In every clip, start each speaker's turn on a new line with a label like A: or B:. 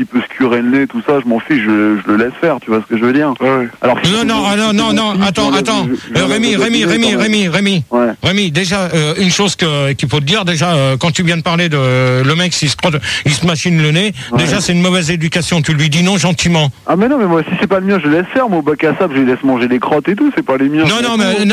A: petit peu se curer le nez, tout ça, je m'en fiche, je le laisse faire, tu vois ce que je veux dire.
B: Ouais.
A: Alors,
C: Non, attends. Rémi.
A: Ouais.
C: Rémi, déjà, une chose qu'il faut te dire, déjà, quand tu viens de parler de le mec, il se machine le nez, déjà, c'est une mauvaise éducation. Tu lui dis non gentiment.
A: Ah, mais non, mais moi, si c'est pas le mien, je le laisse faire. Moi, au bac à sable, je les laisse manger les crottes et tout, c'est pas les miens.
C: Non,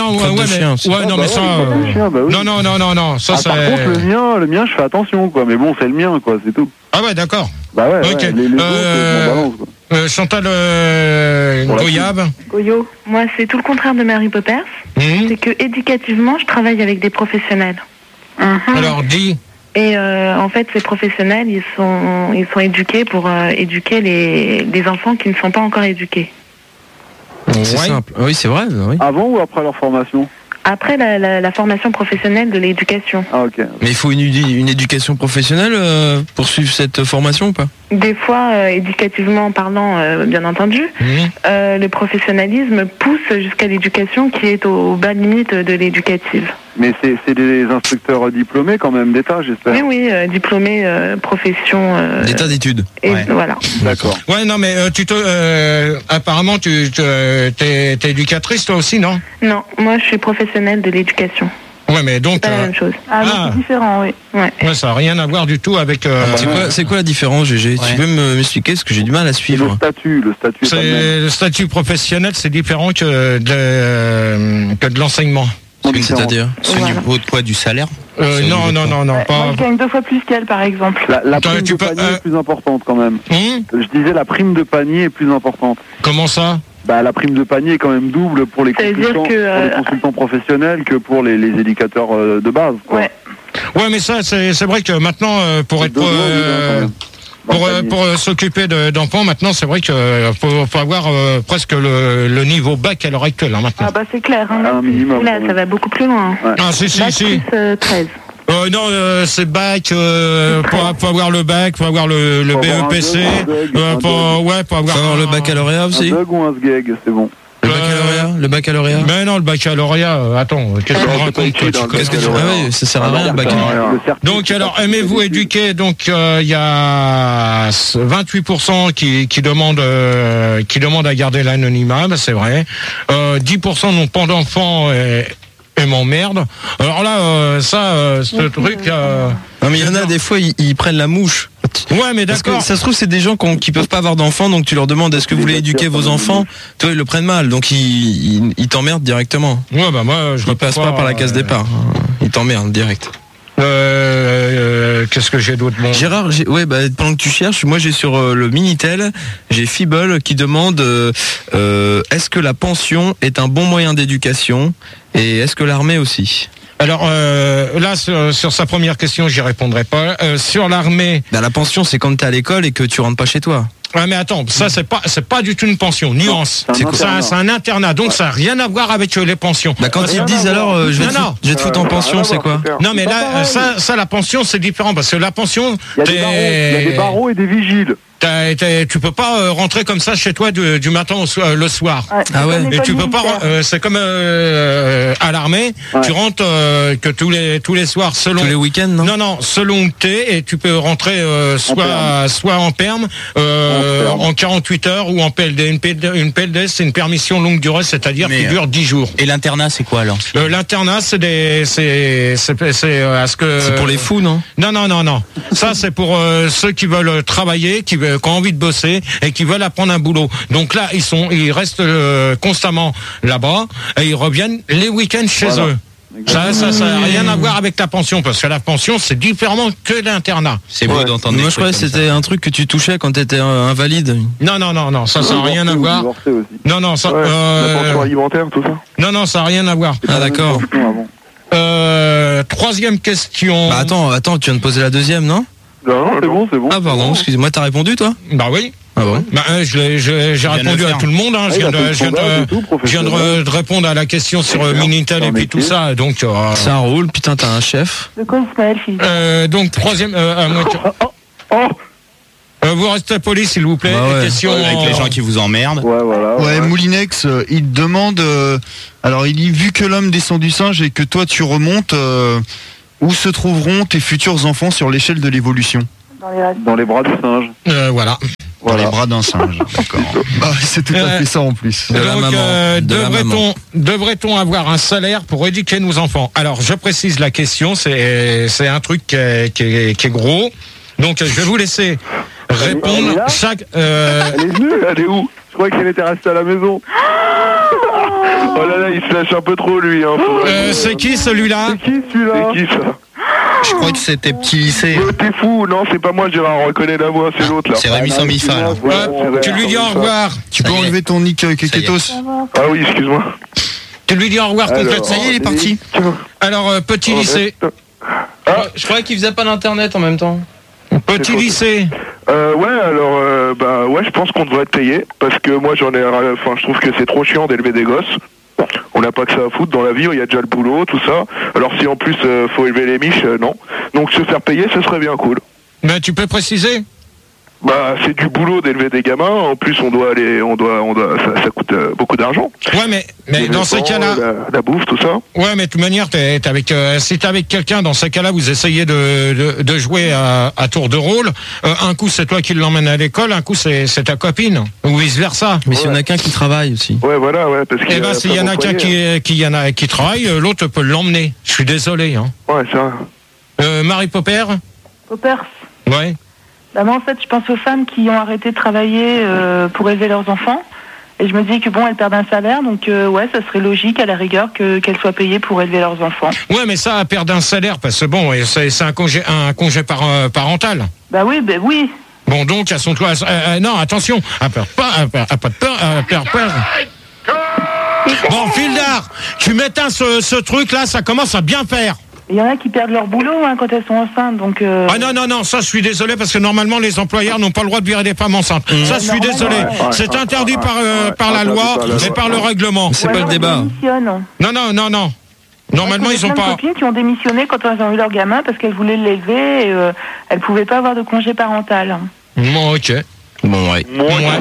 C: ça, c'est.
A: Par contre, le mien, je fais attention, quoi. Mais bon, c'est le mien, quoi, c'est tout.
C: Ah ouais, d'accord.
A: Bah ouais,
C: Ok.
A: les autres, je m'en balance, quoi.
C: Chantal Goyab.
D: Goyo, moi c'est tout le contraire de Mary Poppers. C'est que éducativement, je travaille avec des professionnels.
C: Alors, dis.
D: Et en fait, ces professionnels, ils sont éduqués pour éduquer les enfants qui ne sont pas encore éduqués.
E: C'est simple. Oui, c'est vrai. Oui.
A: Avant ou après leur formation?
D: Après la formation professionnelle de l'éducation.
A: Ah, ok.
E: Mais il faut une éducation professionnelle pour suivre cette formation ou pas?
D: Des fois, éducativement parlant, bien entendu, le professionnalisme pousse jusqu'à l'éducation qui est aux bas limites de l'éducative.
A: Mais c'est des instructeurs diplômés quand même d'État, j'espère.
D: Oui, diplômés, profession...
E: D'état d'études.
D: Et voilà.
A: D'accord.
C: Ouais, non, mais apparemment, t'es éducatrice, toi aussi, non?
D: Non, moi je suis professionnelle de l'éducation.
C: Ouais, mais donc...
D: C'est pas la même chose.
C: Ah,
D: c'est différent, oui. Ouais,
C: ça n'a rien à voir du tout avec...
E: C'est quoi la différence, GG? Tu peux m'expliquer, parce que j'ai du mal à suivre.
A: Le statut.
C: Le statut professionnel, c'est différent que de l'enseignement.
E: C'est-à-dire
F: au niveau de quoi, du salaire?
C: Non, pas...
D: Moi, je gagne 2 fois plus qu'elle, par exemple.
A: La prime de panier est plus importante, quand même. Je disais, la prime de panier est plus importante.
C: Comment ça?
A: Bah, la prime de panier est quand même double pour les consultants professionnels que pour les éducateurs de base, quoi.
C: Ouais, mais ça, c'est vrai que maintenant, pour s'occuper d'enfants, maintenant, c'est vrai qu'il faut avoir presque le niveau bac à l'heure actuelle, hein, maintenant.
D: Ah bah c'est clair, hein.
A: Un minimum.
D: Là, ça va beaucoup plus loin.
A: Ouais.
C: Ah, si.
D: Plus, 13.
C: Non, c'est bac, pour avoir le bac, pour avoir le BEPC, pour avoir
E: le baccalauréat aussi.
A: Un bug ou un sgeg, c'est bon.
E: Le baccalauréat.
C: Mais non, le baccalauréat, attends, qu'est-ce que tu racontes?
E: Qu'est-ce que tu racontes? Ça sert à rien, le baccalauréat.
C: Donc, alors, aimez-vous éduquer? Donc, il y a 28% qui demandent à garder l'anonymat, c'est vrai. 10% n'ont pas d'enfants et m'emmerde. Alors là, ce truc...
E: Non, mais il y en a des fois, ils prennent la mouche.
C: Ouais, mais d'accord.
E: Parce que ça se trouve, c'est des gens qui peuvent pas avoir d'enfants, donc tu leur demandes est-ce que vous voulez éduquer vos enfants? Toi, ils le prennent mal, donc ils t'emmerdent directement.
C: Ouais, bah moi, je
E: passe pas par la case départ. Ils t'emmerdent direct.
C: Qu'est-ce que j'ai d'autre? Bon.
E: Gérard, pendant que tu cherches, moi j'ai sur le Minitel, j'ai Fibol qui demande est-ce que la pension est un bon moyen d'éducation et est-ce que l'armée aussi?
C: Alors là, sur sa première question, j'y répondrai pas. Sur l'armée,
E: la pension, c'est quand t'es à l'école et que tu rentres pas chez toi.
C: Ah mais attends, ça c'est pas du tout une pension, nuance. C'est un internat, donc ça n'a rien à voir avec les pensions.
E: Bah quand ils te disent alors je vais te foutre en pension, c'est quoi?
C: Non mais là ça la pension c'est différent parce que la pension
A: il y a des barreaux et des vigiles.
C: Tu peux pas rentrer comme ça chez toi du matin le soir.
E: Ah ouais.
C: Et tu peux pas. C'est comme à l'armée. Ouais. Tu rentres que tous les soirs selon.
E: Tous les week-ends, non?
C: Non, selon où t'es et tu peux rentrer soit en perme, en 48 heures ou en PLD. Une PLD, c'est une permission longue durée, c'est-à-dire qui dure 10 jours.
F: Et l'internat, c'est quoi alors?
C: L'internat, c'est
E: pour les fous, non?
C: Non. Ça, c'est pour ceux qui veulent travailler, qui ont envie de bosser et qui veulent apprendre un boulot. Donc là, ils restent constamment là-bas et ils reviennent les week-ends chez eux. Ça n'a rien à voir avec la pension, parce que la pension, c'est différemment que l'internat.
F: C'est beau d'entendre.
E: Moi, je croyais que c'était un truc que tu touchais quand tu étais invalide.
C: Non, ça n'a rien à voir. Non, ça...
A: la pension alimentaire, tout ça.
C: Non, ça n'a rien à voir.
E: Ah, d'accord.
C: Troisième question.
E: Bah attends, tu viens de poser la deuxième, non?
A: Non, c'est bon.
E: Ah pardon, excusez-moi, t'as répondu toi?
C: Bah oui.
E: Ah bon?
C: Bah, j'ai répondu à tout le monde. Hein. Je viens de répondre à la question sur Minitel et puis tout ça. Donc
E: ça roule. Putain, t'as un chef.
D: De quoi Ismaël, Philippe?
C: Donc troisième. Vous restez poli, s'il vous plaît.
E: Bah ouais.
C: Question
F: avec les gens qui vous emmerdent.
G: Ouais, Moulinex, il demande. Alors, il dit vu que l'homme descend du singe et que toi tu remontes. Où se trouveront tes futurs enfants sur l'échelle de l'évolution?
A: Dans les bras du singe.
C: Voilà.
G: Dans les bras d'un singe. D'accord. Ah, c'est tout à fait ça en plus.
C: Donc, devrait-on avoir un salaire pour éduquer nos enfants? Alors, je précise la question, c'est un truc qui est gros. Donc, je vais vous laisser répondre chaque...
A: Elle est venue, elle est où? Je croyais qu'elle était restée à la maison. Oh là là, il se lâche un peu trop, lui. Hein.
C: C'est qui celui-là?
A: C'est qui celui-là? C'est qui ça?
F: Je crois que c'était petit lycée.
A: T'es fou, non, c'est pas moi, Gérard, on reconnaît la voix, c'est l'autre là.
F: C'est Rémi sans mi-fa là.
C: Tu lui dis au revoir.
G: Tu peux enlever ton nick Keketos?
A: Ah oui, excuse-moi.
C: Tu lui dis au revoir complètement.
E: Ça y est, il est parti.
C: Alors, petit lycée.
E: Je croyais qu'il faisait pas d'internet en même temps.
C: Petit lycée.
A: Ouais, alors, ouais, je pense qu'on devrait être payé, parce que moi je trouve que c'est trop chiant d'élever des gosses. On n'a pas que ça à foutre dans la vie, il y a déjà le boulot, tout ça. Alors si en plus faut élever les miches, non. Donc se faire payer, ce serait bien cool.
C: Mais tu peux préciser?
A: Bah, c'est du boulot d'élever des gamins. En plus, ça coûte beaucoup d'argent.
C: Ouais, mais dans ces cas-là,
A: la bouffe, tout ça.
C: Ouais, mais de toute manière, si t'es avec quelqu'un, dans ces cas-là, vous essayez de jouer à tour de rôle. Un coup, c'est toi qui l'emmène à l'école, un coup, c'est ta copine, ou vice versa.
E: Mais s'il y en a qu'un qui travaille aussi.
A: Ouais, voilà, ouais, parce que.
C: Eh ben, s'il y en a qu'un qui travaille, l'autre peut l'emmener. Je suis désolé, hein.
A: Ouais, ça.
C: Marie Popper.
D: Poppers.
C: Ouais.
D: Bah moi, en fait, je pense aux femmes qui ont arrêté de travailler pour élever leurs enfants. Et je me dis que bon, elles perdent un salaire, donc ouais, ça serait logique à la rigueur qu'elles soient payées pour élever leurs enfants.
C: Ouais, mais ça, perdre un salaire, parce que bon, c'est un congé parental.
D: Bah oui,
C: Bon, donc, à son toit, non, attention, elle perd peur, elle perd peur. Bon, Fildar, tu m'éteins ce truc-là, ça commence à bien faire.
D: Il y en a qui perdent leur boulot quand elles sont enceintes, donc...
C: Ah non, ça je suis désolé parce que normalement les employeurs n'ont pas le droit de virer des femmes enceintes. Ça je suis désolé. C'est interdit par la loi et par le règlement.
E: C'est pas le débat.
C: Non. Normalement ils ont pas...
D: J'ai copines qui ont démissionné quand elles ont eu leur gamin parce qu'elles voulaient l'élever et elles pouvaient pas avoir de congé parental.
C: Bon, ok.
F: Bon, ouais.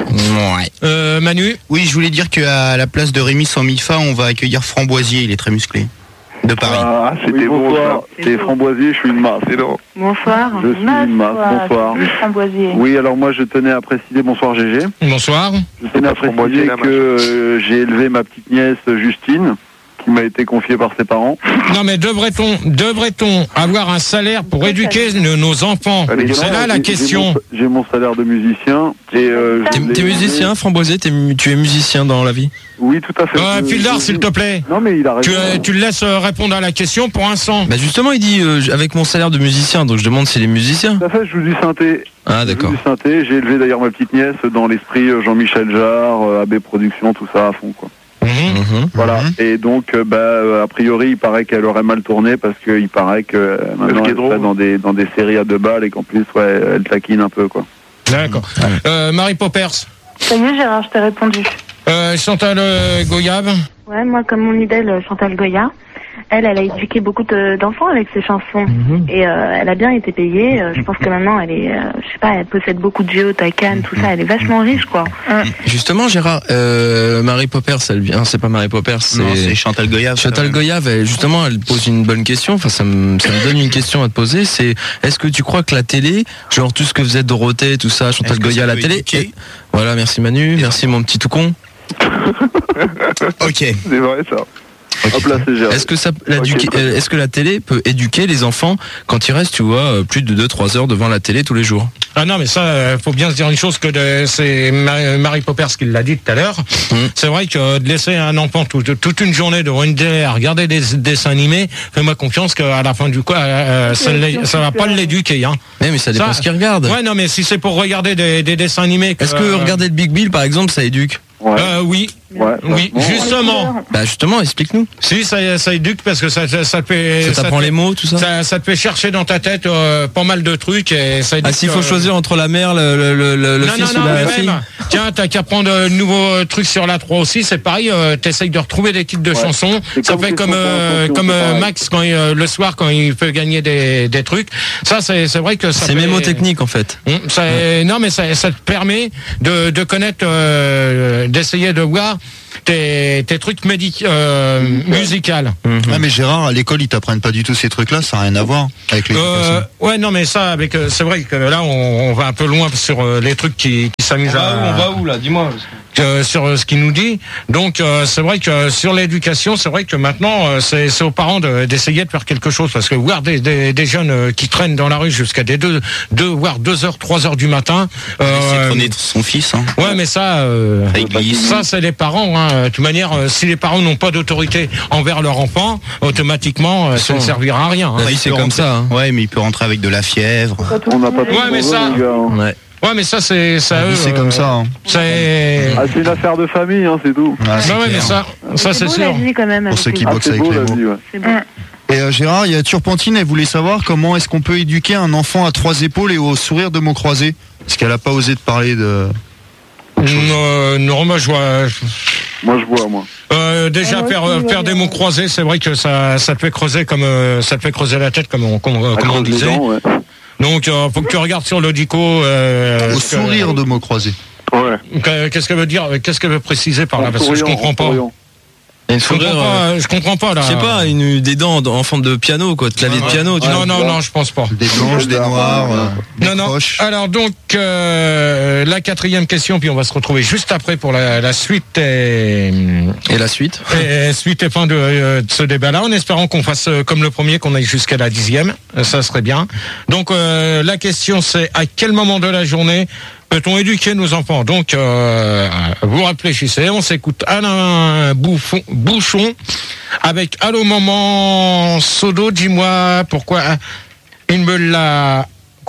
C: Manu?
F: Oui, je voulais dire qu'à la place de Rémi sans mi-fa, on va accueillir Framboisier, il est très musclé. De Paris.
A: Ah, c'était bon ça. C'est Framboisier, je suis une masse. C'est non.
D: Bonsoir.
A: Je suis une masse, bonsoir.
D: Framboisier.
A: Oui, alors moi je tenais à préciser, bonsoir GG.
C: Bonsoir.
A: Je tenais à préciser que j'ai élevé ma petite nièce Justine, qui m'a été confiée par ses parents.
C: Non mais devrait-on avoir un salaire pour éduquer nos enfants? C'est là la question.
A: J'ai mon salaire de musicien.
E: T'es musicien, Framboisier? Tu es musicien dans la vie?
A: Oui, tout à fait.
C: Fildar, s'il te plaît.
A: Non mais il a raison.
C: Tu le laisses répondre à la question pour un sang.
E: Bah justement, il dit avec mon salaire de musicien, donc je demande s'il est musicien.
A: Tout à fait, je joue du synthé.
E: Ah d'accord.
A: Je joue du synthé. J'ai élevé d'ailleurs ma petite nièce dans l'esprit Jean-Michel Jarre, AB Productions, tout ça à fond quoi. Voilà. Et donc, a priori, il paraît qu'elle aurait mal tourné parce qu'il paraît que maintenant elle serait dans des séries à 2 balles et qu'en plus, ouais, elle taquine un peu, quoi.
C: D'accord. Marie Poppers.
D: Ça y est, Gérard, je t'ai répondu.
C: Chantal Goyave.
B: Ouais, moi, comme mon idole, Chantal Goya, elle a éduqué beaucoup d'enfants avec ses chansons. Et elle a bien été payée. Je pense que maintenant, elle est, je sais pas, elle possède beaucoup de yachts à Cannes, tout ça. Elle est vachement riche, quoi.
E: Justement, Gérard, Marie Poppers, c'est pas Marie Poppers,
F: c'est Chantal Goyave.
E: Chantal Goyave, elle pose une bonne question. Enfin, ça me donne une question à te poser. C'est, est-ce que tu crois que la télé, genre tout ce que faisait Dorothée, tout ça, Chantal Goya à la télé, voilà, merci Manu, merci mon petit tout con.
F: Ok.
A: C'est vrai ça. Hop là, c'est géré.
E: Est-ce que la télé peut éduquer les enfants quand ils restent, tu vois, plus de 2-3 heures devant la télé tous les jours?
C: Ah non, mais ça, faut bien se dire une chose que c'est Marie Poppers qui l'a dit tout à l'heure. C'est vrai que de laisser un enfant toute une journée devant une télé à regarder des dessins animés, fais-moi confiance qu'à la fin du coup, ça va pas l'éduquer, hein.
E: Mais ça dépend ce qu'il regarde.
C: Ouais, non, mais si c'est pour regarder des dessins animés.
E: Est-ce que regarder le Big Bill, par exemple, ça éduque?
C: Oui.
A: Ouais,
C: oui, justement.
E: Bah justement, explique-nous.
C: Si, ça éduque parce que ça te fait...
E: Ça t'apprend les mots, tout ça?
C: Ça te fait chercher dans ta tête pas mal de trucs et ça éduque.
E: Ah, s'il faut choisir entre la mère, le fils ou la fille?
C: Tiens, t'as qu'à prendre un nouveau truc sur la 3 aussi, c'est pareil, t'essayes de retrouver des titres de chansons. Ça fait comme Max quand le soir quand il peut gagner des trucs. Ça c'est vrai que ça
E: c'est mémotechnique en fait.
C: Non mais ça te permet de connaître, d'essayer de voir tes trucs musicales.
G: Ah mais Gérard, à l'école ils t'apprennent pas du tout ces trucs là, ça n'a rien à voir avec l'éducation.
C: Ouais non mais ça avec c'est vrai que là on va un peu loin sur les trucs qui s'amusent
E: on va où là, dis-moi.
C: Sur ce qu'il nous dit. Donc c'est vrai que sur l'éducation, c'est vrai que maintenant c'est aux parents d'essayer de faire quelque chose, parce que voir des jeunes qui traînent dans la rue jusqu'à des 2 voire 2h, 3h du matin.
F: C'est traîner son fils. Hein.
C: Ouais mais ça c'est les parents. Hein. De toute manière, si les parents n'ont pas d'autorité envers leur enfant, automatiquement ça ne servira à rien.
E: La vie c'est comme ça. Hein.
F: Ouais mais il peut rentrer avec de la fièvre.
A: On n'a pas tout
C: mais ça. Ouais, mais ça, c'est
G: comme ça. Hein.
C: C'est
A: une affaire de famille, hein, c'est tout.
G: Ah, c'est
C: mais ça c'est
B: beau,
C: sûr.
B: la vie, quand même,
G: pour ceux qui boxent
A: c'est
G: avec
A: beau,
G: les
A: la
G: mots.
A: vie, ouais.
B: C'est beau.
G: Et Gérard, il y a Turpentine, elle voulait savoir comment est-ce qu'on peut éduquer un enfant à 3 épaules et au sourire de mots croisés, parce qu'elle a pas osé te parler de.
C: Non, moi je vois.
A: Moi je vois, moi.
C: Déjà faire des mots croisés, c'est vrai que ça te fait creuser ça te fait creuser la tête comme on disait.
A: Dents, ouais.
C: Donc faut que tu regardes sur l'audico.
G: Au sourire de mots croisés.
A: Ouais.
C: Qu'est-ce qu'elle veut dire? Qu'est-ce qu'elle veut préciser par là? Parce que je comprends pas. Je comprends pas là.
E: Je sais pas, des dents en forme de piano, quoi, de clavier de piano.
C: Non, je pense pas.
G: Des blanches, des noires.
C: Non. Alors donc la 4e question, puis on va se retrouver juste après pour la suite et
E: la suite.
C: Et suite et fin de ce débat-là, en espérant qu'on fasse comme le premier, qu'on aille jusqu'à la 10e. Ça serait bien. Donc la question c'est: à quel moment de la journée peut-on éduquer nos enfants? Donc, vous réfléchissez, on s'écoute Alain Bouchon avec Allô maman Sodo, dis-moi pourquoi il me la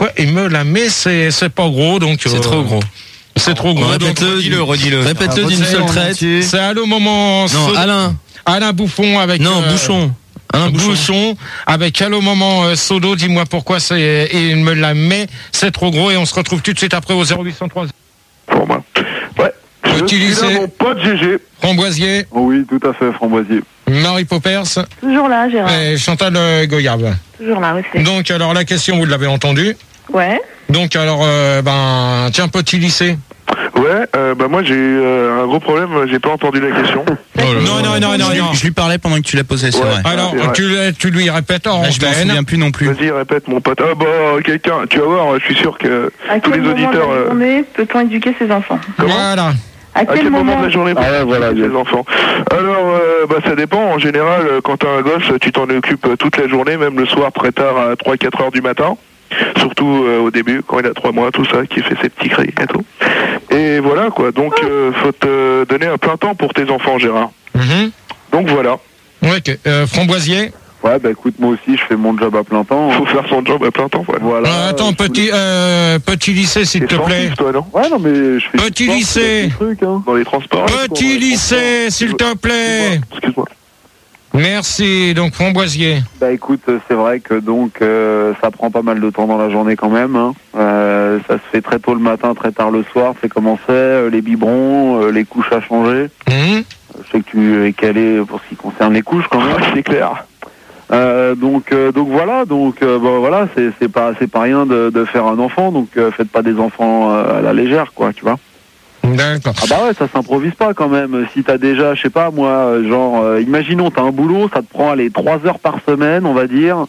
C: met, c'est pas gros, donc
E: c'est trop gros.
C: C'est trop gros.
E: Répète-le, redis-le. Répète-le d'une seule traite.
C: C'est Allô maman Sodo.
E: Non,
C: Alain Bouffon avec
E: Bouchon.
C: Un bouchon avec Allô maman Sodo, dis-moi pourquoi il me la met, c'est trop gros, et on se retrouve tout de suite après au 0803.
A: Pour moi. Ouais. Je suis là, mon pote GG.
C: Framboisier.
A: Oh oui, tout à fait, Framboisier.
C: Marie Poppers.
B: Toujours là, Gérard.
C: Et Chantal Goyave.
B: Toujours là aussi.
C: Donc alors la question, vous l'avez entendue.
B: Ouais.
C: Donc alors tiens, petit lycée.
A: Ouais, moi j'ai un gros problème, j'ai pas entendu la question.
C: Non.
F: Je lui parlais pendant que tu l'as posé, c'est vrai.
C: Alors tu lui répètes en
F: je m'en souviens plus non plus.
A: Vas-y, répète mon pote. Quelqu'un, tu vas voir, je suis sûr que tous les auditeurs.
D: À quel moment de la journée peut-on éduquer ses enfants?
C: Voilà.
D: À quel moment
A: de la journée peut-on éduquer ses enfants? Alors, ça dépend. En général, quand t'as un gosse, tu t'en occupes toute la journée, même le soir très tard à 3-4 heures du matin. Surtout au début, quand il a 3 mois, tout ça, qui fait ses petits cris et tout. Et voilà, quoi. Donc, faut te donner un plein temps pour tes enfants, Gérard. Donc, voilà.
C: Ouais, Framboisier.
A: Ouais, écoute, moi aussi, je fais mon job à plein temps. Faut faire son job à plein temps, voilà.
C: Attends, petit lycée, s'il te plaît.
A: Toi, non? Ouais, non, mais je fais
C: petit lycée.
A: Dans les transports.
C: Petit lycée, s'il te plaît.
A: Excuse-moi.
C: Merci, donc Framboisier.
A: Écoute, c'est vrai que donc ça prend pas mal de temps dans la journée quand même. Hein. Ça se fait très tôt le matin, très tard le soir. C'est comment c'est, les biberons, les couches à changer. Je sais que tu es calé pour ce qui concerne les couches quand même. C'est clair. Donc voilà, voilà, c'est pas rien de faire un enfant. Donc faites pas des enfants à la légère, quoi, tu vois.
C: D'accord.
A: Ah bah ouais, ça s'improvise pas quand même. Si t'as déjà, je sais pas moi, imaginons t'as un boulot, ça te prend 3 heures par semaine, on va dire,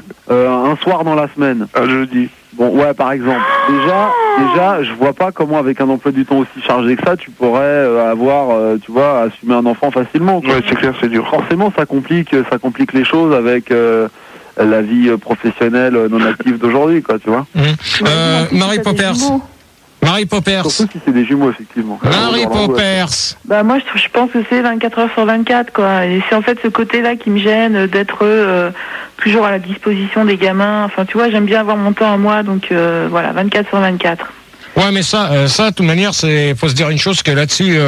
A: un soir dans la semaine. Un jeudi. Bon, ouais, par exemple. Déjà, je vois pas comment avec un emploi du temps aussi chargé que ça, tu pourrais tu vois, assumer un enfant facilement, quoi. Ouais, c'est clair, c'est dur. Forcément, ça complique les choses avec la vie professionnelle non active d'aujourd'hui, quoi, tu vois.
C: Marie Poppers. Marie Poppers.
A: Surtout si c'est des jumeaux, effectivement.
C: Marie Poppers.
D: Moi, je pense que c'est 24 heures sur 24, quoi. Et c'est en fait ce côté-là qui me gêne, d'être toujours à la disposition des gamins. Enfin, tu vois, j'aime bien avoir mon temps à moi, donc voilà, 24 sur 24.
C: Ouais, mais ça, de toute manière, faut se dire une chose, que là-dessus,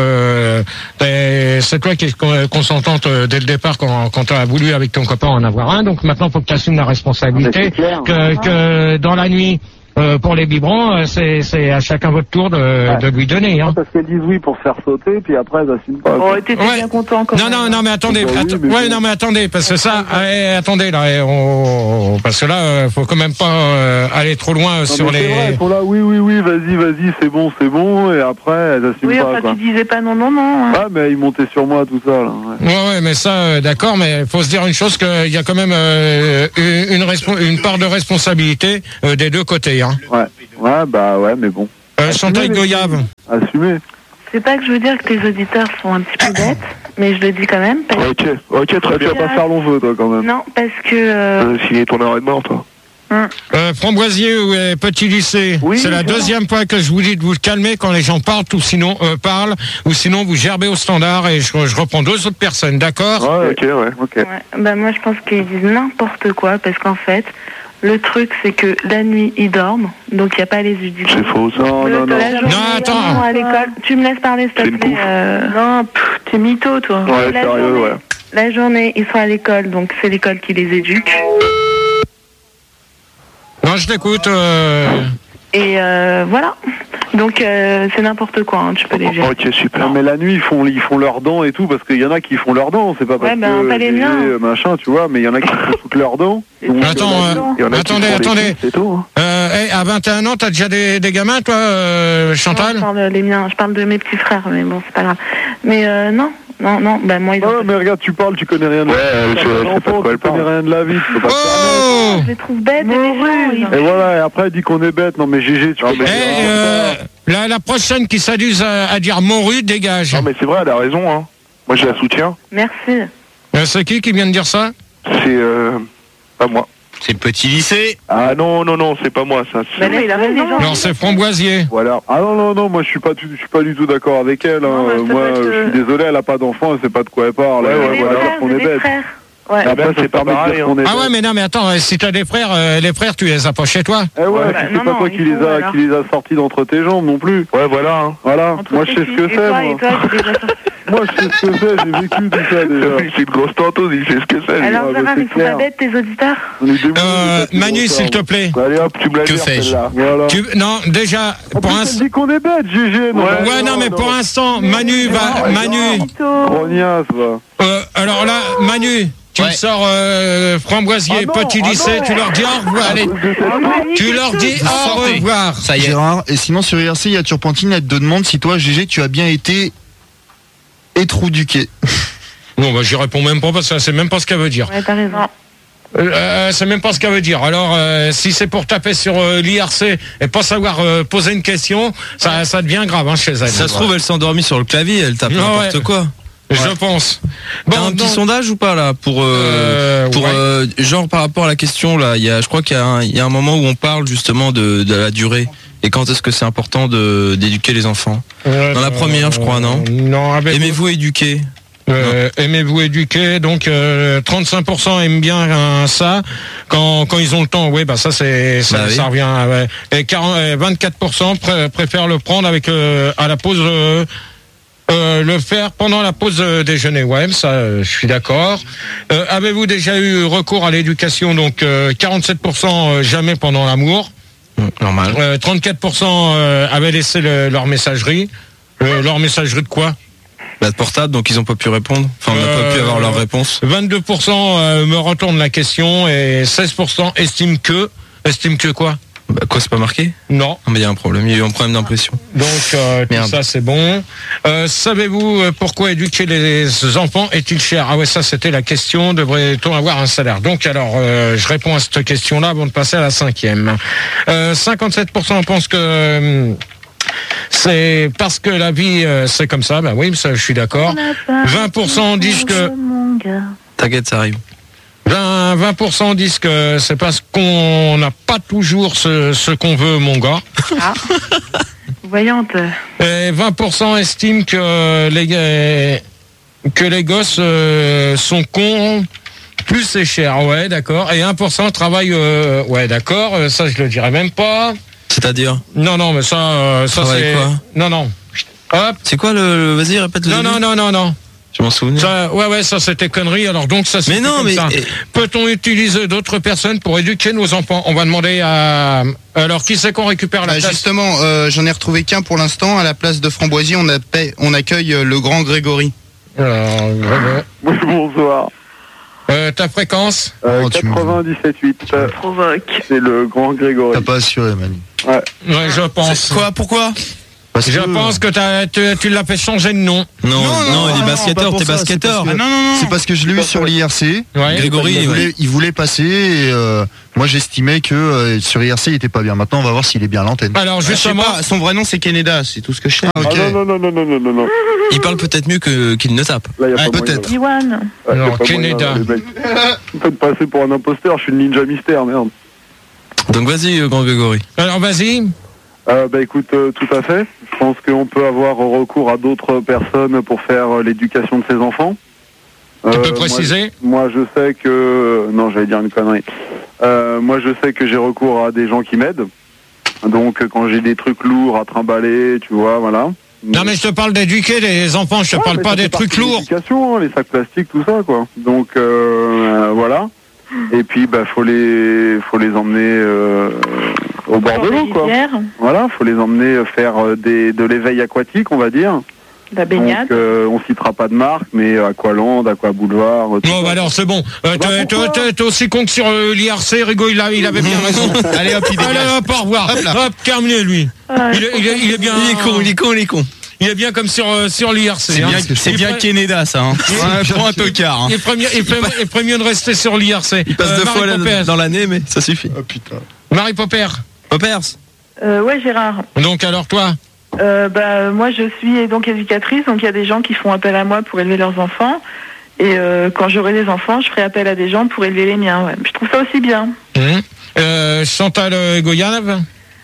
C: c'est toi qui es consentante dès le départ quand tu as voulu avec ton copain en avoir un. Donc maintenant, faut que tu assumes la responsabilité, que dans la nuit, pour les biberons, c'est à chacun votre tour de lui donner. Hein.
A: Parce qu'elles disent oui pour se faire sauter, puis après elles assument pas.
D: Oh, t'étais bien content quand même.
C: Non, mais attendez.
A: Bah oui, mais
C: non, mais attendez, parce que ça, attendez, là, parce que là, faut quand même pas aller trop loin sur les...
A: Vrai, ils sont là, oui, vas-y, c'est bon, et après, elles assument
D: oui,
A: pas.
D: enfin,
A: Quoi.
D: tu disais pas non. Hein.
A: Ah, mais ils montaient sur moi, tout ça, là.
C: Ouais, mais ça, d'accord, mais faut se dire une chose, qu'il y a quand même une part de responsabilité des deux côtés. Hein.
A: Ouais, mais bon.
C: Chantal Goyave.
A: Assumez.
B: C'est pas que je veux dire que tes auditeurs sont un petit peu bêtes, mais je le dis quand même.
A: Ok, très bien. Pas faire long feu, toi, quand même.
B: Non, parce que...
A: Signer ton arrêt de mort, toi.
C: Framboisier ou Petit Lycée,
A: oui,
C: c'est la deuxième fois que je vous dis de vous calmer quand les gens parlent, ou sinon vous gerbez au standard et je reprends 2 autres personnes, d'accord?
A: Ouais, ok.
B: Ouais, bah moi je pense qu'ils disent n'importe quoi, parce qu'en fait, le truc c'est que la nuit ils dorment, donc il n'y a pas les auditeurs.
A: C'est faux, ça. Non.
B: Attends. À l'école, tu me laisses parler s'il te plaît.
D: Non, t'es mytho, toi.
A: Ouais, sérieux, ouais.
B: La journée, ils sont à l'école, donc c'est l'école qui les éduque.
C: Non, je t'écoute.
B: Et voilà. Donc c'est n'importe quoi, hein, tu peux les virer.
A: Ok, super. Non, mais la nuit, ils font leurs dents et tout, parce qu'il y en a qui font leurs dents, c'est pas parce que...
B: pas les miens.
A: Machin, tu vois, mais il y en a qui foutent leurs dents. Donc,
C: Attendez.
A: C'est tout.
C: À 21 ans, t'as déjà des gamins, toi, Chantal?
B: Non, je parle les miens, je parle de mes petits frères, mais bon, c'est pas grave. Mais non, bah moi ils ont...
A: Non, mais regarde, tu parles, tu connais rien de la vie. Ouais, je sais pas de quoi elle parle. Tu connais rien de la vie, tu peux pas te permettre.
B: Je les trouve bêtes et méchants.
A: Et voilà, et après, elle dit qu'on est bête. Non, mais GG, tu vois.
C: La prochaine qui s'amuse à dire morue, dégage.
A: Non, mais c'est vrai, elle a raison, hein. Moi, je la soutiens.
B: Merci.
C: C'est qui vient de dire ça?
A: C'est pas moi.
F: C'est le Petit Lycée.
A: Ah non, c'est pas moi, ça.
B: Bah là, il a raison.
C: Non, c'est Framboisier.
A: Voilà. Ah non, moi je suis pas du tout d'accord avec elle. Hein. Moi, je suis désolé, elle a pas d'enfant, elle sait pas de quoi elle parle.
B: On est bêtes. Ouais.
A: Après, c'est pas pareil.
C: Ah ouais, mais non, mais attends, si t'as des frères, les frères, tu les as pas chez toi.
A: Eh ouais, c'est pas toi qui les a sortis d'entre tes jambes non plus. Ouais, voilà. Moi, je sais ce que c'est. Moi, je sais ce que c'est, j'ai vécu tout ça déjà. C'est une grosse tanteuse, il sait ce que c'est.
B: Alors, Gérard, ils sont pas bêtes, tes auditeurs?
C: Manu, s'il te plaît.
A: Allez hop, tu me la gères, celle-là. Voilà.
C: Non, déjà, pour un...
A: Elle dit qu'on est bête, GG.
C: Ouais, non, mais pour l'instant, Manu va... Manu.
A: Grognasse, va.
C: Alors là, Manu... Tu me sors Framboisier, Petit Lycée, tu leur dis au revoir. Allez, tu leur dis au revoir.
G: Ça y est. Gérard, et sinon sur IRC, il y a Turpentine, elle te demande si toi, GG, tu as bien été étrouduqué.
C: Non, bah j'y réponds même pas parce que c'est même pas ce qu'elle veut dire.
B: Ouais, t'as raison.
C: C'est même pas ce qu'elle veut dire. Alors, si c'est pour taper sur l'IRC et pas savoir poser une question, ça devient grave hein, chez elle.
E: Ça se trouve, elle s'est endormie sur le clavier, elle tape n'importe quoi.
C: Je pense.
E: Bon, un petit sondage ou pas là pour genre par rapport à la question là, je crois qu'il y a un moment où on parle justement de la durée et quand est-ce que c'est important d'éduquer les enfants. Dans la première, je crois, non.
C: Non.
E: Aimez-vous éduquer.
C: Aimez-vous éduquer, donc 35% aiment bien ça quand ils ont le temps. Oui, bah ça c'est ça, ça revient. Ouais. Et 24% préfèrent le prendre avec à la pause. Le faire pendant la pause déjeuner, ouais, ça, je suis d'accord. Avez-vous déjà eu recours à l'éducation? Donc 47% jamais pendant l'amour.
E: Normal.
C: 34% avaient laissé leur messagerie. Leur messagerie de quoi?
E: De portable, donc ils n'ont pas pu répondre. Enfin, on n'a pas pu avoir leur réponse.
C: 22% me retournent la question et 16% estiment que quoi?
E: Bah quoi, c'est pas marqué?
C: Non.
E: Mais il y a un problème, il y a eu un problème d'impression.
C: Donc tout ça c'est bon. Savez-vous pourquoi éduquer les enfants est-il cher? Ah ouais, ça c'était la question, devrait-on avoir un salaire? Donc alors je réponds à cette question-là avant de passer à la 5e. 57% pensent que c'est parce que la vie c'est comme ça, bah oui, ça je suis d'accord. 20% disent que...
E: T'inquiète, ça arrive.
C: 20% disent que c'est parce qu'on n'a pas toujours ce qu'on veut, mon gars.
B: Ah. Voyante.
C: Et 20% estiment que les gosses sont cons, plus c'est cher. Ouais, d'accord. Et 1% travaillent... ouais, d'accord. Ça, je le dirais même pas.
E: C'est-à-dire?
C: Non, mais ça c'est...
E: Quoi?
C: Non. Hop.
E: C'est quoi le... Vas-y, répète le...
C: Non.
E: Tu m'en souviens?
C: Ça, ouais, ça c'était connerie. Alors donc ça.
E: Mais non, mais
C: ça. Peut-on utiliser d'autres personnes pour éduquer nos enfants? On va demander à. Alors qui c'est qu'on récupère la place?
F: Justement, j'en ai retrouvé qu'un pour l'instant. À la place de Framboisier, on accueille le grand Grégory.
C: Alors,
A: Bonsoir.
C: Ta fréquence?
A: 97.8.
D: Provoque.
A: C'est le grand Grégory.
G: T'as pas assuré, Manu.
A: Ouais.
C: Ouais, je pense.
E: Quoi? Pourquoi?
C: Je pense que tu l'as fait changer de nom.
E: Non, il est basketteur, t'es basketteur.
G: Non, c'est parce que je l'ai eu sur l'IRC.
C: Ouais.
E: Grégory,
G: Il voulait passer et moi j'estimais que sur IRC il était pas bien. Maintenant on va voir s'il est bien à l'antenne.
C: Alors justement,
F: Son vrai nom c'est Canada, c'est tout ce que je sais.
G: Ah, ok.
A: Non.
E: il parle peut-être mieux qu'il ne tape.
A: Là, y a pas
G: peut-être.
D: Iwan.
C: Alors, Canada.
A: Vous faites passer pour un imposteur, je suis le ninja mystère, merde.
E: Donc vas-y, grand Grégory.
C: alors vas-y.
A: Écoute, tout à fait. Je pense qu'on peut avoir recours à d'autres personnes pour faire l'éducation de ses enfants.
C: Tu peux préciser?
A: Moi, je sais que... Non, j'allais dire une connerie. Moi, je sais que j'ai recours à des gens qui m'aident. Donc, quand j'ai des trucs lourds à trimballer, tu vois, voilà.
C: Non, mais je te parle d'éduquer les enfants, je te parle pas des trucs lourds.
A: L'éducation, hein, les sacs plastiques, tout ça, quoi. Donc, voilà. Et puis, faut les emmener au bord de l'eau, quoi. Voilà, faut les emmener faire de l'éveil aquatique, on va dire.
D: La baignade.
A: Donc, on citera pas de marque, mais Aqualand, Aquaboulevard.
C: Non, bah alors c'est bon. T'es aussi con que sur l'IRC, Rigaud, il avait bien raison.
F: Allez hop, il
C: Allez hop, au revoir. Hop, terminé lui. Il est bien.
E: Il est con.
C: Il est bien comme sur l'IRC.
F: C'est bien Canada ça. Hein. Prends un tocard.
C: Il ferait mieux de rester sur l'IRC.
E: Il passe 2 fois dans l'année, mais ça suffit.
G: Oh putain.
C: Marie Popper.
E: Poppers.
D: Ouais, Gérard.
C: Donc alors toi?
D: Moi je suis donc éducatrice, donc il y a des gens qui font appel à moi pour élever leurs enfants. Et quand j'aurai des enfants, je ferai appel à des gens pour élever les miens. Ouais. Je trouve ça aussi bien.
C: Chantal Goyanov?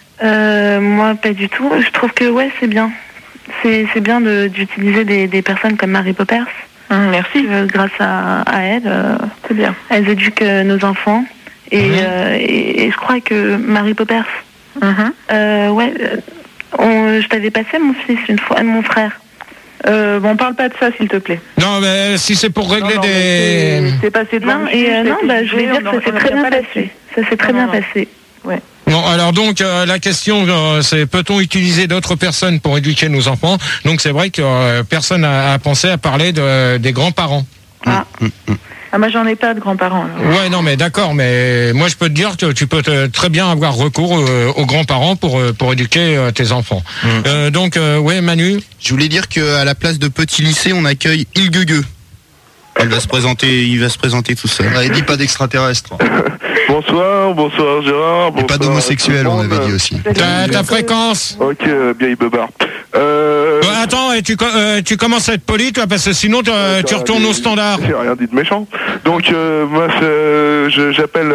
B: Moi pas du tout. Je trouve que ouais, c'est bien. C'est bien d'utiliser des personnes comme Marie Poppers.
D: Merci.
B: Grâce à elle,
D: c'est bien.
B: Elles éduquent nos enfants. Et je crois que Marie Poppers, je t'avais passé mon fils une fois, mon frère.
D: On parle pas de ça, s'il te plaît.
C: Non, mais si c'est pour régler des...
D: C'est passé de
B: je vais dire que ça s'est très bien passé. Ça s'est très bien passé.
D: Ouais.
C: Bon, alors donc la question c'est peut-on utiliser d'autres personnes pour éduquer nos enfants? Donc c'est vrai que personne n'a pensé à parler des grands-parents.
D: Moi j'en ai pas de grands-parents.
C: Ouais, non mais d'accord, mais moi je peux te dire que tu peux très bien avoir recours aux grands-parents pour éduquer tes enfants. Donc ouais, Manu.
F: Je voulais dire qu'à la place de Petit Lycée, on accueille Ilguegueux. Il va se présenter tout seul.
G: Il dit pas d'extraterrestre.
A: Bonsoir Gérard.
G: Et pas d'homosexuel, on avait dit aussi.
C: Ta fréquence?
A: Ok, bien il beubard.
C: Attends, et tu commences à être poli, toi, parce que sinon tu retournes au standard.
A: J'ai rien dit de méchant. Donc moi j'appelle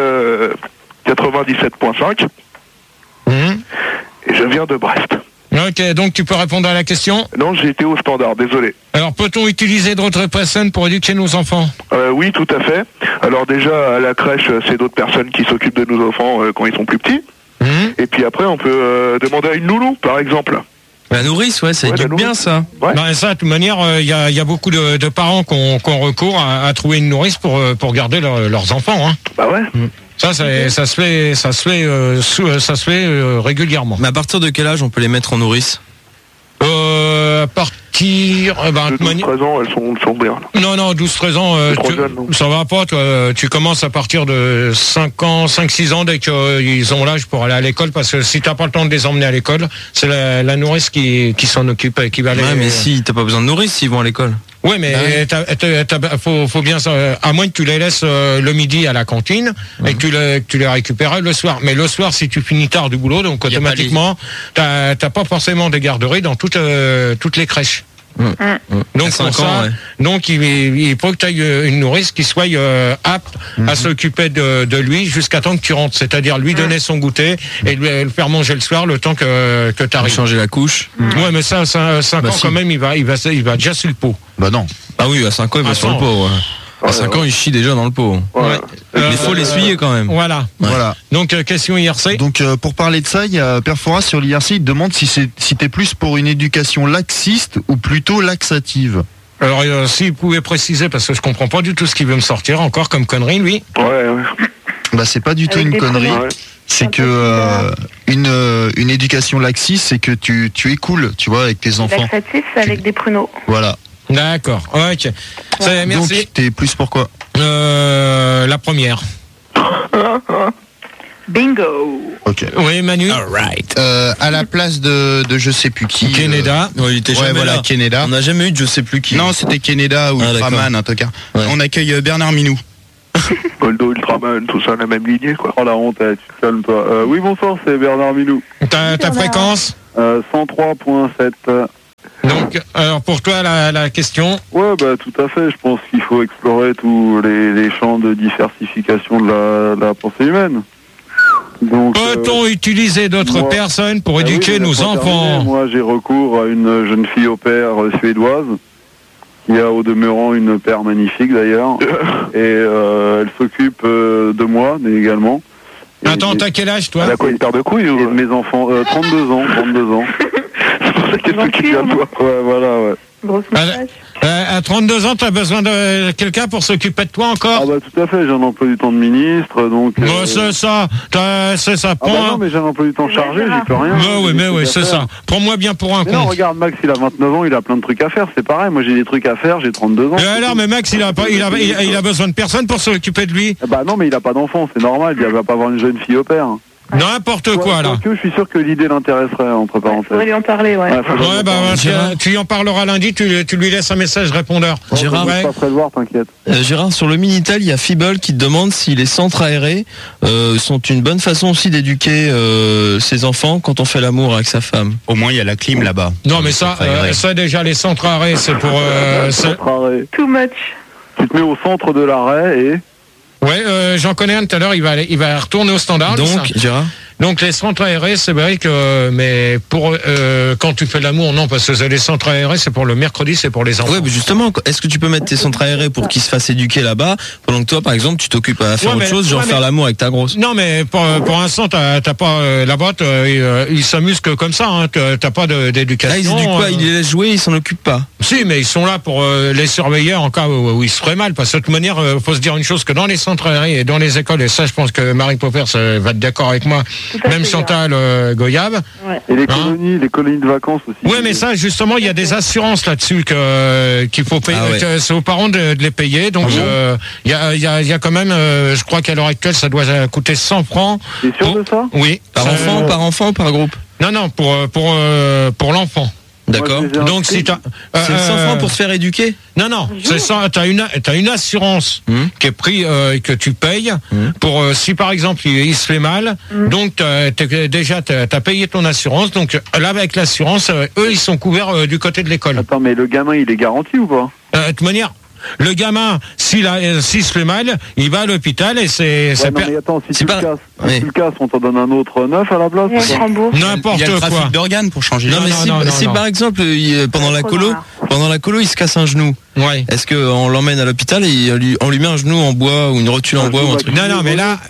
A: 97.5 et je viens de Brest.
C: Ok, donc tu peux répondre à la question?
A: Non, j'ai été au standard, désolé.
C: Alors peut-on utiliser d'autres personnes pour éduquer nos enfants?
A: Oui, tout à fait. Alors déjà, à la crèche, c'est d'autres personnes qui s'occupent de nos enfants quand ils sont plus petits. Et puis après, on peut demander à une nounou, par exemple.
E: La nourrice, ouais, ça éduque bien ça.
A: Ouais.
C: Ça, de toute manière, il y a beaucoup de parents qui ont recours à trouver une nourrice pour garder leurs enfants. Hein.
A: Bah ouais.
C: Ça se fait régulièrement.
E: Mais à partir de quel âge on peut les mettre en nourrice?
C: À partir...
A: de 12-13 ans, elles sont bien. Là.
C: Non, 12-13 ans, ça va pas, toi. Tu commences à partir de 5-6 ans dès qu'ils ont l'âge pour aller à l'école, parce que si t'as pas le temps de les emmener à l'école, c'est la nourrice qui s'en occupe et qui va aller...
E: Ouais, mais si, t'as pas besoin de nourrice s'ils vont à l'école.
C: Oui, mais faut bien, à moins que tu les laisses le midi à la cantine et que tu les récupères le soir. Mais le soir, si tu finis tard du boulot, donc automatiquement, t'as pas forcément des garderies dans toutes les crèches. Donc pour ça, donc il faut que tu aies une nourrice qui soit apte à s'occuper de lui jusqu'à temps que tu rentres, c'est-à-dire lui donner son goûter et le faire manger le soir le temps que tu arrives.
E: Changer la couche.
C: Ouais, mais ça 5 ans quand même, il va déjà sur le pot.
G: Bah non.
E: Ah oui, à 5 ans il va sur le pot. Ouais. À 5 ans il chie déjà dans le pot.
A: Ouais.
E: Mais il faut l'essuyer quand même.
C: Voilà. Donc question IRC.
G: Donc pour parler de ça, il y a Perfora sur l'IRC, il te demande si t'es plus pour une éducation laxiste ou plutôt laxative.
C: Alors, s'il pouvait préciser, parce que je comprends pas du tout ce qu'il veut me sortir encore comme connerie, lui.
A: Ouais.
G: Bah, c'est pas du tout une connerie.
A: Ouais.
G: C'est que une éducation laxiste, c'est que tu écoules, tu vois, avec tes enfants.
B: Laxatif, c'est avec des pruneaux.
G: Voilà.
C: D'accord, ok. Merci.
G: Donc, t'es plus pour quoi?
C: La première.
D: Bingo.
G: Ok.
C: Oui, Manu.
E: Alright.
F: À la place de je sais plus qui.
C: Canada.
E: Il était jamais
F: voilà,
E: là.
F: Canada.
E: On n'a jamais eu de je sais plus qui.
F: Non, c'était Canada ou Ultraman, en tout cas.
E: Ouais.
F: On accueille Bernard Minou.
A: Goldo, Ultraman, tout ça, la même lignée, quoi. Oh la honte, tu te calmes, toi. Oui, bonsoir, c'est Bernard Minou.
C: Ta fréquence
A: 103.7.
C: Donc, alors pour toi, la question.
A: Ouais, bah tout à fait. Je pense qu'il faut explorer tous les champs de diversification de la pensée humaine. Donc,
C: Peut-on utiliser d'autres personnes pour éduquer nos enfants?
A: Moi, j'ai recours à une jeune fille au père suédoise, qui a au demeurant une paire magnifique d'ailleurs, et elle s'occupe de moi également.
C: Attends, t'as quel âge, toi?
A: Elle a quoi, une paire de couilles ou... Mes enfants, 32 ans. C'est pour ça qu'elle s'occupe de toi. Ouais, voilà, ouais.
D: Grosse moustache.
C: À 32 ans, t'as besoin de quelqu'un pour s'occuper de toi encore?
A: Ah bah tout à fait, j'ai un emploi du temps de ministre, donc...
C: C'est ça, c'est ça.
A: Ah bah non, mais j'ai un emploi du temps chargé, j'y peux rien.
C: Mais oui, c'est ça. Prends-moi bien pour un
A: Mais
C: con.
A: non, regarde, Max, il a 29 ans, il a plein de trucs à faire, c'est pareil, moi j'ai des trucs à faire, j'ai 32 ans.
C: Et alors, mais Max, il a besoin de personne pour s'occuper de lui.
A: Bah non, mais il a pas d'enfant, c'est normal, il va pas avoir une jeune fille au père.
C: N'importe quoi, là.
A: Je suis sûr que l'idée l'intéresserait, entre parenthèses.
D: Faudrait lui en parler, ouais.
C: Ouais, bah, tu y en parleras lundi, tu lui laisses un message répondeur.
E: Gérard,
A: Je passerai le voir, t'inquiète.
E: Gérard, sur le Minitel, il y a Fibol qui te demande si les centres aérés sont une bonne façon aussi d'éduquer ses enfants quand on fait l'amour avec sa femme.
F: Au moins, il y a la clim là-bas.
C: Non, mais ça déjà, les centres arrêts, c'est pour...
D: Too much.
A: Tu te mets au centre de l'arrêt et...
C: Ouais, j'en connais un tout à l'heure, il va retourner au standard.
E: Donc, Gérard?
C: Donc les centres aérés, c'est vrai que, mais pour quand tu fais l'amour, non, parce que les centres aérés, c'est pour le mercredi, c'est pour les enfants.
E: Ouais, mais justement, est-ce que tu peux mettre tes centres aérés pour qu'ils se fassent éduquer là-bas, pendant que toi, par exemple, tu t'occupes à faire autre chose, genre faire l'amour avec ta grosse?
C: Non, mais pour l'instant, t'as pas là-bas, ils s'amusent que comme ça, hein, t'as pas d'éducation.
E: Là, ils éduquent pas, ils les laissent jouer, ils s'en occupent pas.
C: Si, mais ils sont là pour les surveiller en cas où ils se feraient mal, parce que de toute manière, faut se dire une chose, que dans les centres aérés et dans les écoles, et ça, je pense que Marie Popper va être d'accord avec moi, même Chantal Goyave.
D: Ouais.
A: Et les colonies de vacances aussi.
C: Oui, mais ça, justement, il y a des assurances là-dessus qu'il faut payer. C'est aux parents de les payer. Donc, il y a quand même, je crois qu'à l'heure actuelle, ça doit coûter 100 francs.
A: T'es sûr de ça?
C: Oui.
E: Par enfant ou par groupe?
C: Non, pour l'enfant.
E: D'accord.
C: Donc si t'as
E: c'est 100 francs pour se faire éduquer?
C: Non, c'est ça. T'as une assurance qui est pris que tu payes pour si par exemple il se fait mal. Donc t'as payé ton assurance. Donc là avec l'assurance, eux ils sont couverts du côté de l'école.
A: Attends, mais le gamin il est garanti ou pas?
C: De toute manière. Le gamin, s'il se fait mal, il va à l'hôpital et c'est.
A: Ouais, non, mais attends, si tu le casses, on t'en donne un autre neuf à la place.
C: N'importe
F: Il y a le
C: quoi.
F: trafic d'organes pour changer.
E: Non, mais si par exemple, pendant la colo, il se casse un genou.
C: Ouais.
E: Est-ce qu'on l'emmène à l'hôpital et on lui met un genou en bois ou une rotule en bois ou un truc?
C: Non, mais là,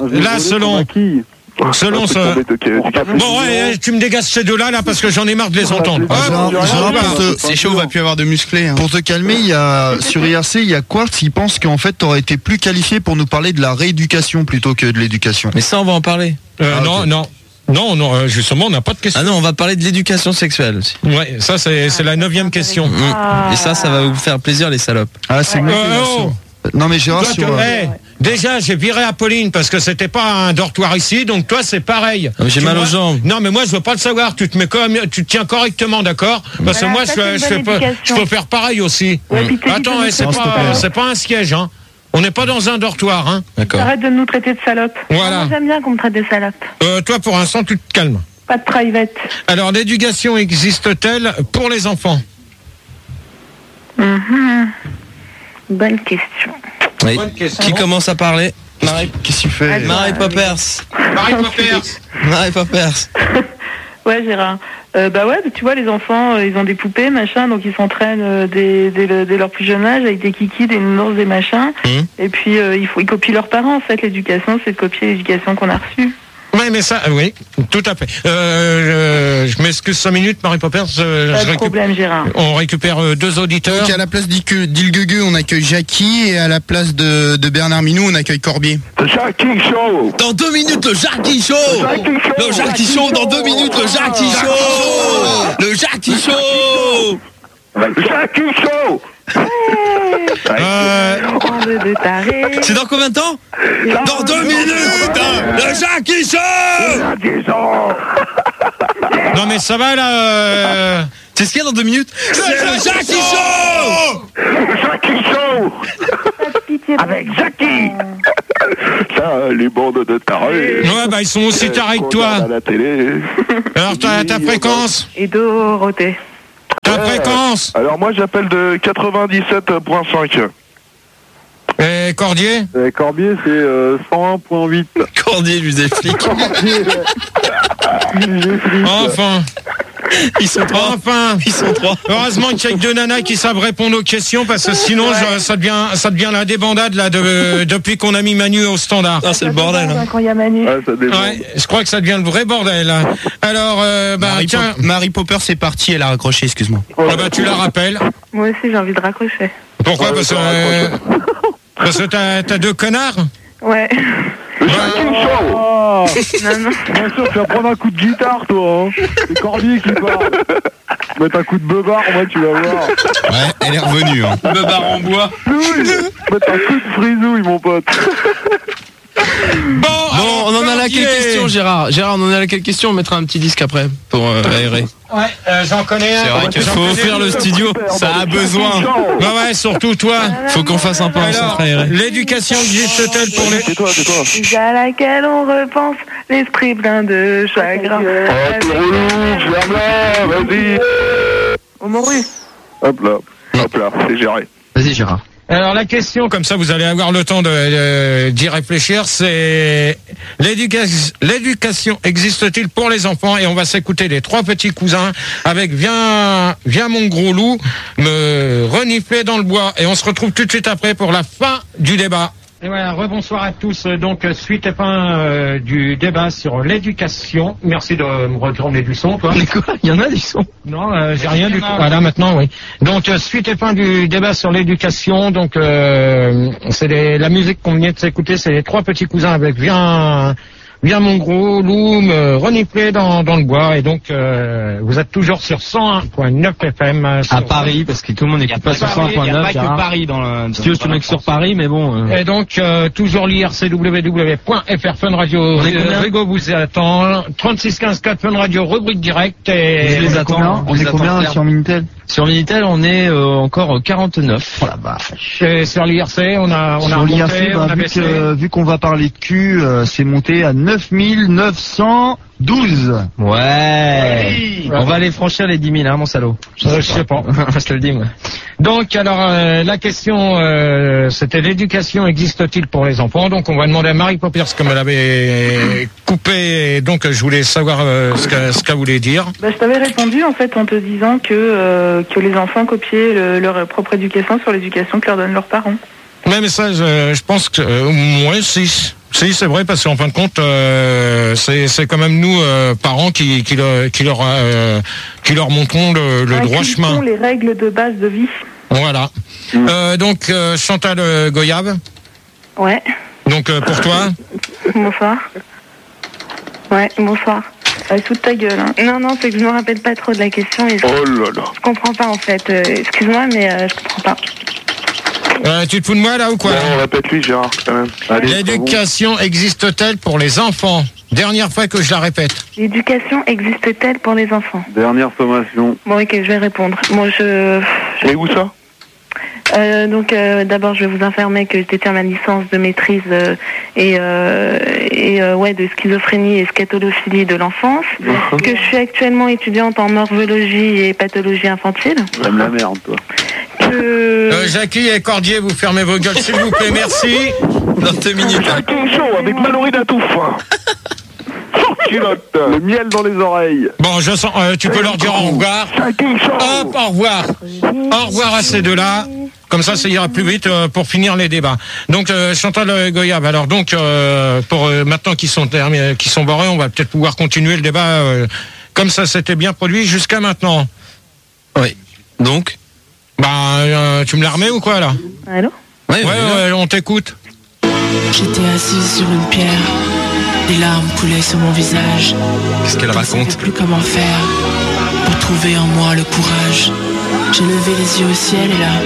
C: selon ce... Bon, ouais, tu me dégages ces deux-là, parce que j'en ai marre de les entendre.
F: C'est chaud, on va plus avoir de musclés. Hein.
G: Pour te calmer, il y a, sur IRC, il y a Quartz qui pense qu'en fait, t'aurais été plus qualifié pour nous parler de la rééducation plutôt que de l'éducation.
E: Mais ça, on va en parler.
C: Non, justement, on n'a pas de question.
E: Ah non, on va parler de l'éducation sexuelle aussi.
C: Ouais, ça, c'est la 9e question.
E: Et ça va vous faire plaisir, les salopes.
G: Ah, c'est mieux. Non, mais Gérard,
C: déjà, j'ai viré Apolline parce que c'était pas un dortoir ici, donc toi, c'est pareil.
E: J'ai mal aux jambes.
C: Non, mais moi, je veux pas le savoir. Tu te tiens correctement, d'accord? Parce que moi, je peux faire pareil aussi. Attends, c'est pas un siège, hein. On n'est pas dans un dortoir, hein.
E: D'accord.
D: Arrête de nous traiter de salopes.
C: Voilà.
B: Moi, j'aime bien qu'on me traite de salopes.
C: Toi, pour l'instant, tu te calmes.
D: Pas de private.
C: Alors, l'éducation existe-t-elle pour les enfants?
B: Bonne question.
E: Oui. Qui commence à parler? Marie,
G: qu'est-ce que tu fais?
E: Marie Poppers. Marie Poppers.
D: Ouais, Gérard. Bah ouais, tu vois, les enfants, ils ont des poupées, machin, donc ils s'entraînent dès leur plus jeune âge avec des kikis, des nounours, des machins. Et puis, ils copient leurs parents, en fait. L'éducation, c'est de copier l'éducation qu'on a reçue.
C: Oui, mais ça, oui, tout à fait. Je m'excuse 5 minutes, Marie Poppers.
D: Pas de problème, Gérard.
C: On récupère 2 auditeurs.
F: Donc à la place d'Ilguegueux, on accueille Jackie, et à la place de Bernard Minou, on accueille Corbier.
A: Le Jackie Show.
E: Dans 2 minutes, le Jackie Show. Le Jackie Show, dans 2 minutes, le Jackie Show. Le Jackie Show.
A: Le Jackie Show.
E: C'est dans combien de temps? Dans 2 minutes. Le Jackie Show.
C: Non mais ça va là.
E: C'est ce qu'il y a dans 2 minutes. C'est le Jackie Show.
A: Le Jackie Show. Avec Jackie. Ça, les bandes de tarés.
C: Ouais, bah ils sont aussi tarés que toi.
A: À la télé.
C: Alors ta fréquence?
D: Et Dorothée.
C: Ta fréquence?
A: Alors moi j'appelle de 97.5.
C: Et Cordier?
A: Corbier c'est 101.8.
E: Cordier, lui des flics.
C: Enfin.
E: Ils sont 3.
C: Enfin.
E: Ils sont 3.
C: Heureusement qu'il y a que 2 nanas qui savent répondre aux questions, parce que sinon ça devient la débandade là depuis qu'on a mis Manu au standard.
E: Ah, c'est le bordel. Hein.
D: Quand il y a Manu.
C: Ouais, je crois que ça devient le vrai bordel. Hein. Alors, tiens.
F: Marie Popper, c'est parti, elle a raccroché, excuse-moi.
C: Tu la rappelles.
D: Moi aussi, j'ai envie de raccrocher.
C: Pourquoi? Parce que t'as 2 connards.
D: Ouais.
A: Le Jackie Show.
D: Non.
A: Bien sûr, tu vas prendre un coup de guitare, toi. Hein. C'est Corbier qui parle. Mettre un coup de beubard, moi, tu vas voir.
F: Ouais, elle est revenue. Hein.
E: Beubard en bois.
A: Mettre un coup de frisouille, mon pote.
C: Bon,
E: on en a laquelle question, Gérard? Gérard, on en a laquelle question? On mettra un petit disque après pour aérer.
C: Ouais, j'en connais un.
E: C'est vrai qu'il faut offrir le studio. Ça a besoin.
C: Ouais, surtout toi.
E: Faut qu'on fasse un peu un centre aéré.
C: L'éducation existe-t-elle pour les...
A: Tais-toi.
D: À laquelle on repense, l'esprit plein de chagrin.
A: Oh, t'es relou, ferme-la, vas-y.
D: Au Moru.
A: Hop là, c'est géré.
E: Vas-y, Gérard.
C: Alors la question, comme ça vous allez avoir le temps d'y réfléchir, c'est l'éducation existe-t-il pour les enfants? Et on va s'écouter les 3 petits cousins avec Viens mon gros loup me renifler dans le bois. Et on se retrouve tout de suite après pour la fin du débat. Et voilà, rebonsoir à tous. Donc, suite et fin du débat sur l'éducation. Merci de me retourner du son, toi.
E: Mais quoi? Il y en a du son?
C: Non, j'ai rien du tout. Voilà, maintenant, oui. Donc, suite et fin du débat sur l'éducation. Donc, c'est la musique qu'on vient de s'écouter. C'est les 3 petits cousins avec Viens mon gros loup me renifler dans le bois. Et donc vous êtes toujours sur 101.9 FM
E: à Paris, parce que tout le monde n'écoute pas sur 101.9. Il n'y a pas que Paris dans le... Si tu veux, je te mets sur Paris, mais bon...
C: Et donc toujours l'IRC www.fr Fun Radio. Rigo vous attend. 36 15 4 Fun Radio, rubrique directe. Et
G: je les attends. On est combien sur Minitel?
E: Sur Minitel, on est encore 49.
G: Oh la vache.
C: Et sur l'IRC, on a
G: sur l'IRC, vu qu'on va parler de cul, c'est monté à 9912.
E: Ouais. On va aller franchir les 10 000, hein, mon salaud.
C: Je sais pas.
E: Je te le dis, moi.
C: Donc, alors, la question, c'était l'éducation existe-t-il pour les enfants? Donc, on va demander à Marie Poppers, comme elle avait coupé, donc je voulais savoir ce qu'elle voulait dire.
D: Bah, je t'avais répondu, en fait, en te disant que les enfants copiaient leur propre éducation sur l'éducation que leur donnent leurs parents.
C: Ouais, mais ça, je pense que, ouais, si, c'est vrai, parce qu'en fin de compte, c'est quand même nous, parents, qui leur montrons le droit chemin.
D: Les règles de base de vie.
C: Voilà. Donc, Chantal Goyave.
B: Ouais.
C: Donc, pour toi.
B: Bonsoir. Ouais, bonsoir.
D: Sous ta gueule. Hein.
B: Non, c'est que je me rappelle pas trop de la question. Et
A: Oh là là.
B: Je comprends pas, en fait. Excuse-moi, mais je comprends pas.
C: Tu te fous de moi là ou quoi?
A: Non, répète-lui, Gérard, quand même.
C: L'éducation existe-t-elle pour les enfants? Dernière fois que je la répète.
B: L'éducation existe-t-elle pour les enfants?
A: Dernière sommation.
B: Bon, ok, je vais répondre. Moi,
A: Et où ça?
B: D'abord, je vais vous informer que je détiens ma licence de maîtrise de schizophrénie et scatolophilie de l'enfance, que je suis actuellement étudiante en morphologie et pathologie infantile.
A: J'aime la merde, toi.
C: Jackie et Cordier, vous fermez vos gueules, s'il vous plaît, merci.
E: Dans 2 minutes.
A: Jackie Show avec Mallory Datouf. Le miel dans les oreilles.
C: Bon, je sens, tu peux leur dire au revoir.
A: Jackie Show.
C: Hop, au revoir. Au revoir à ces deux-là. Comme ça ira plus vite pour finir les débats. Donc Chantal Goya, alors donc pour maintenant qu'ils sont barrés, on va peut-être pouvoir continuer le débat comme ça s'était bien produit jusqu'à maintenant.
E: Oui. Donc
C: tu me l'as remis ou quoi là?
B: Allô?
C: Ouais, on t'écoute.
H: J'étais assise sur une pierre, des larmes coulaient sur mon visage.
E: Qu'est-ce qu'elle raconte?
H: Je ne savais plus comment faire pour trouver en moi le courage. J'ai levé les yeux au ciel et là,